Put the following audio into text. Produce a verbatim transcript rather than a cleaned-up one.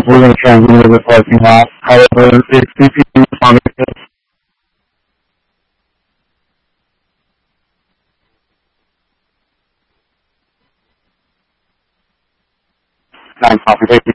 we're going to try and leave the parking lot. However, if if you want to nine copy, thank you.